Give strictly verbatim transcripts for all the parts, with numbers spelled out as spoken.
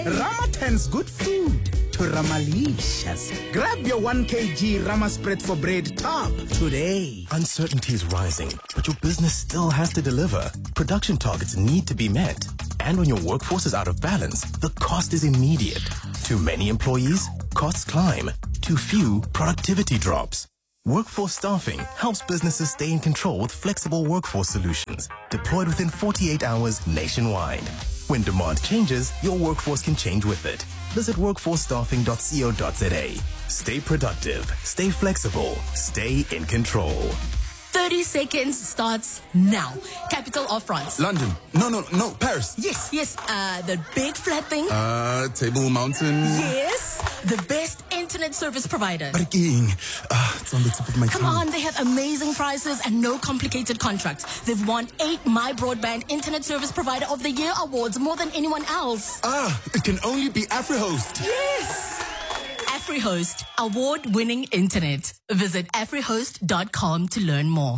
Ramatan's good food to Ramalicious. Grab your one kilogram Rama spread for bread top today. Uncertainty is rising, but your business still has to deliver. Production targets need to be met. And when your workforce is out of balance, the cost is immediate. Too many employees, costs climb. Too few, productivity drops. Workforce Staffing helps businesses stay in control with flexible workforce solutions, deployed within forty-eight hours nationwide. When demand changes, your workforce can change with it. Visit workforce staffing dot co dot za. Stay productive, stay flexible, stay in control. thirty seconds starts now. Capital of France. London. No, no, no. Paris. Yes, yes. Uh, the big flat thing. Uh, Table Mountain. Yes. The best internet service provider. Parking. Ah, it's on the tip of my tongue. Come on, they have amazing prices and no complicated contracts. They've won eight My Broadband Internet Service Provider of the Year awards, more than anyone else. Ah, it can only be AfriHost. Yes. AfriHost, award-winning internet. Visit afrihost dot com to learn more.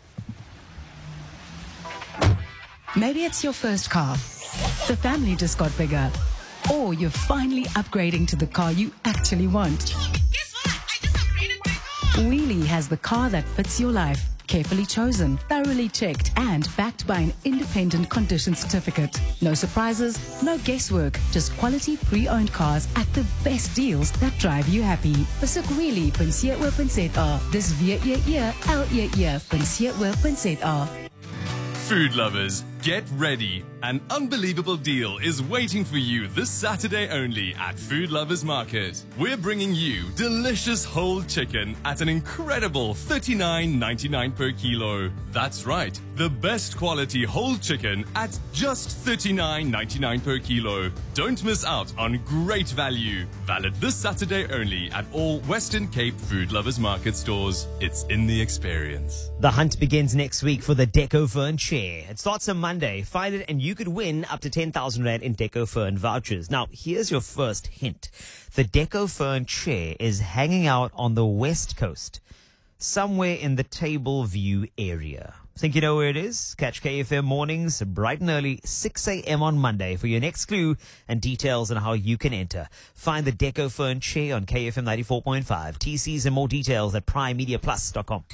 Maybe it's your first car. The family just got bigger. Or you're finally upgrading to the car you actually want. Guess what? I just upgraded my car. Wheelie has the car that fits your life. Carefully chosen, thoroughly checked, and backed by an independent condition certificate. No surprises, no guesswork, just quality pre-owned cars at the best deals that drive you happy. Besoek wheelie dot co dot za. Dis W E E L E E dot co dot za. Food lovers, get ready. An unbelievable deal is waiting for you this Saturday only at Food Lovers Market. We're bringing you delicious whole chicken at an incredible thirty-nine ninety-nine per kilo. That's right, the best quality whole chicken at just thirty-nine ninety-nine per kilo. Don't miss out on great value. Valid this Saturday only at all Western Cape Food Lovers Market stores. It's in the experience. The hunt begins next week for the Deco Fern chair. It starts on Monday. Find it and you could win up to ten thousand rand in Deco Fern vouchers. Now, here's your first hint. The Deco Fern chair is hanging out on the west coast, somewhere in the Table View area. Think you know where it is? Catch K F M mornings bright and early, six a.m. on Monday for your next clue and details on how you can enter. Find the Deco Fern chair on K F M ninety-four point five. T Cs and more details at prime media plus dot com.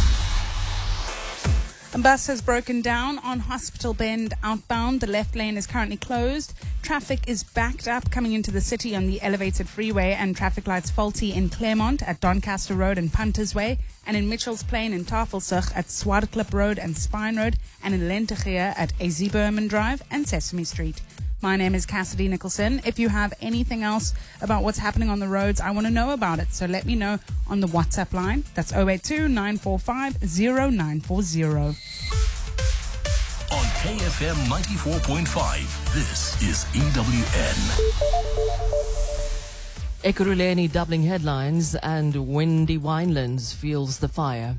A bus has broken down on Hospital Bend outbound. The left lane is currently closed. Traffic is backed up coming into the city on the elevated freeway, and traffic lights faulty in Claremont at Doncaster Road and Punters Way, and in Mitchell's Plain in Tafelsig at Swartklip Road and Spine Road, and in Lentegeur at A Z Berman Drive and Sesame Street. My name is Cassidy Nicholson. If you have anything else about what's happening on the roads, I want to know about it. So let me know on the WhatsApp line. That's zero eight two nine four five zero nine four zero. On K F M ninety-four point five, this is E W N. Ekurhuleni doubling headlines and Wendy Winelands fuels the fire.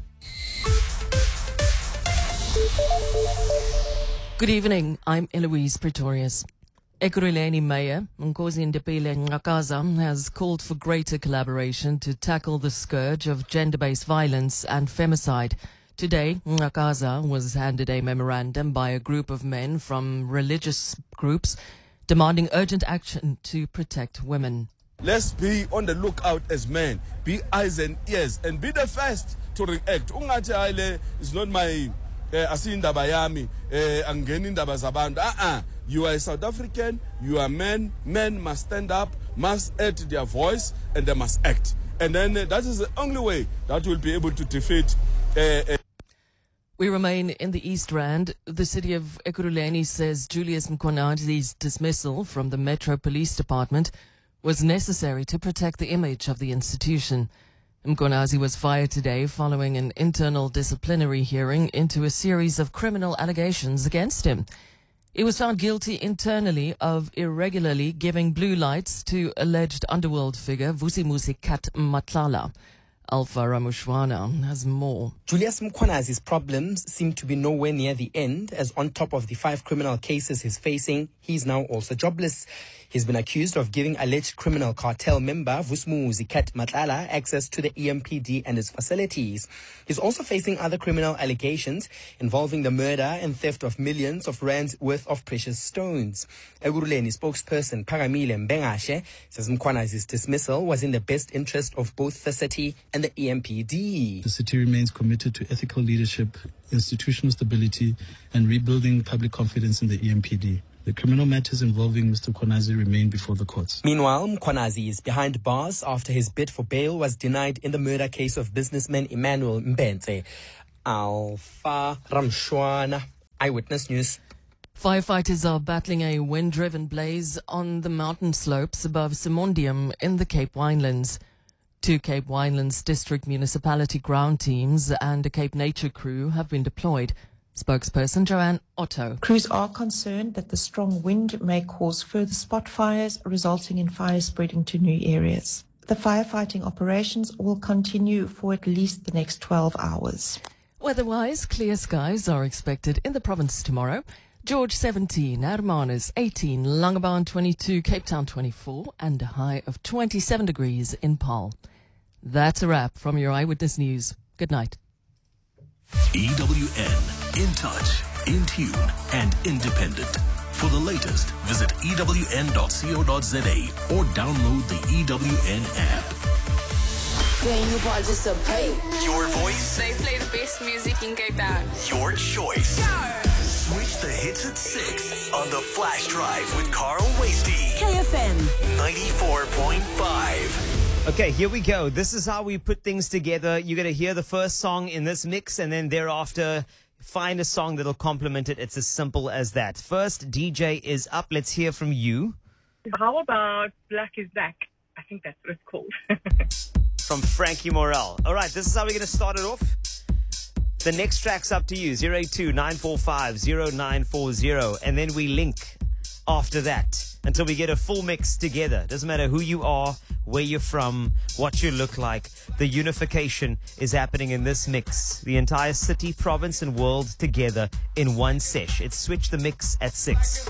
Good evening, I'm Eloise Pretorius. Ekurhuleni Mayor Nkosi Ndipile Ngakaza has called for greater collaboration to tackle the scourge of gender-based violence and femicide. Today, Ngakaza was handed a memorandum by a group of men from religious groups demanding urgent action to protect women. Let's be on the lookout as men, be eyes and ears, and be the first to react. Ungathi hayi is not my asindaba yami angeni indaba zabantu. Uh-uh. You are a South African, you are men, men must stand up, must add their voice, and they must act. And then uh, that is the only way that we'll be able to defeat. Uh, uh, we remain in the East Rand. The city of Ekurhuleni says Julius Mkonazi's dismissal from the Metro Police Department was necessary to protect the image of the institution. Mkonazi was fired today following an internal disciplinary hearing into a series of criminal allegations against him. He was found guilty internally of irregularly giving blue lights to alleged underworld figure Vusimuzi Kat Matlala. Alpha Ramushwana has more. Julius Mkonazi's problems seem to be nowhere near the end, as on top of the five criminal cases he's facing, he's now also jobless. He's been accused of giving alleged criminal cartel member Vusumuzi Kat Matlala access to the E M P D and its facilities. He's also facing other criminal allegations involving the murder and theft of millions of rands worth of precious stones. Ekurhuleni spokesperson Phakamile Mbengashe says Mkhwanazi's dismissal was in the best interest of both the city and the E M P D. The city remains committed to ethical leadership, institutional stability, and rebuilding public confidence in the E M P D. The criminal matters involving Mister Mkhwanazi remain before the courts. Meanwhile, Mkhwanazi is behind bars after his bid for bail was denied in the murder case of businessman Emmanuel Mbente. Alpha Ramshwana, Eyewitness News. Firefighters are battling a wind-driven blaze on the mountain slopes above Simondium in the Cape Winelands. Two Cape Winelands District Municipality ground teams and a Cape Nature crew have been deployed. Spokesperson Joanne Otto. Crews are concerned that the strong wind may cause further spot fires, resulting in fires spreading to new areas. The firefighting operations will continue for at least the next twelve hours. Weather-wise, clear skies are expected in the province tomorrow. George seventeen, Hermanus eighteen, Langebaan twenty-two, Cape Town twenty-four, and a high of twenty-seven degrees in Paarl. That's a wrap from your Eyewitness News. Good night. E W N, in touch, in tune, and independent. For the latest, visit E W N dot co dot za or download the E W N app. Can you participate? Your voice. They play the best music in Cape Town. Your choice. Go. Switch the hits at six on the Flash Drive with Carl Wasty. K F M ninety-four point five. Okay, here we go. This is how we put things together. You're going to hear the first song in this mix, and then thereafter find a song that'll complement it. It's as simple as that. First, D J is up. Let's hear from you. How about Black is Back? I think that's what it's called. From Frankie Morel. All right, this is how we're going to start it off. The next track's up to you, zero eight two, nine four five, zero nine four zero. And then we link after that until we get a full mix together. Doesn't matter who you are, where you're from, what you look like. The unification is happening in this mix. The entire city, province, and world together in one sesh. It's Switch the Mix at six.